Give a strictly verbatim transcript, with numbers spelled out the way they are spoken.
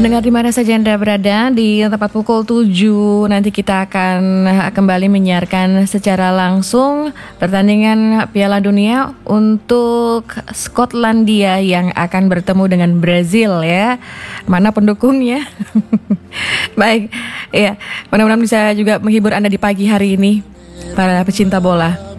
Pendengar di mana saja Anda berada, di tepat pukul tujuh nanti kita akan kembali menyiarkan secara langsung pertandingan Piala Dunia untuk Skotlandia yang akan bertemu dengan Brazil ya. Mana pendukungnya? Baik, ya mudah-mudahan bisa juga menghibur Anda di pagi hari ini para pecinta bola.